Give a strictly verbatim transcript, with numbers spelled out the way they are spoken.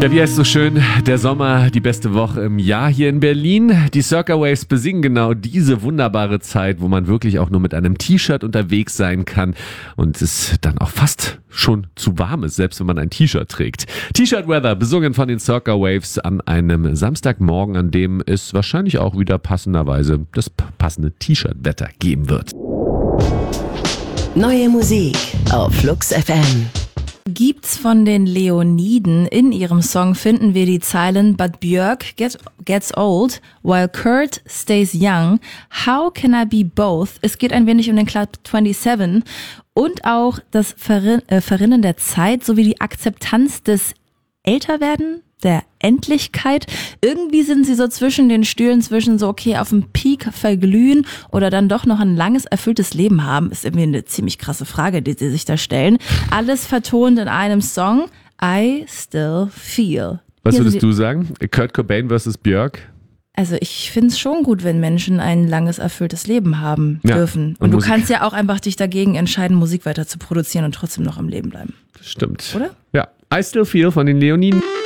Ja, wie heißt es so schön, der Sommer, die beste Woche im Jahr hier in Berlin. Die Circa Waves besingen genau diese wunderbare Zeit, wo man wirklich auch nur mit einem T-Shirt unterwegs sein kann und es dann auch fast schon zu warm ist, selbst wenn man ein T-Shirt trägt. T-Shirt Weather, besungen von den Circa Waves an einem Samstagmorgen, an dem es wahrscheinlich auch wieder passenderweise das passende T-Shirt-Wetter geben wird. Neue Musik auf Flux F M. Gibt's von den Leoniden. In ihrem Song finden wir die Zeilen But Björk get, gets old, while Kurt stays young. How can I be both? Es geht ein wenig um den Club siebenundzwanzig und auch das Verrin- äh, Verrinnen der Zeit sowie die Akzeptanz des Älterwerden, der Endlichkeit. Irgendwie sind sie so zwischen den Stühlen, zwischen so, okay, auf dem Peak verglühen oder dann doch noch ein langes, erfülltes Leben haben. Ist irgendwie eine ziemlich krasse Frage, die sie sich da stellen. Alles vertont in einem Song, I Still Feel. Was Hier würdest du sagen? Kurt Cobain versus Björk? Also ich finde es schon gut, wenn Menschen ein langes, erfülltes Leben haben Ja, dürfen. Und, und du Musik. kannst ja auch einfach dich dagegen entscheiden, Musik weiter zu produzieren und trotzdem noch am Leben bleiben. Stimmt. Oder? Ja, I Still Feel von den Leoniden.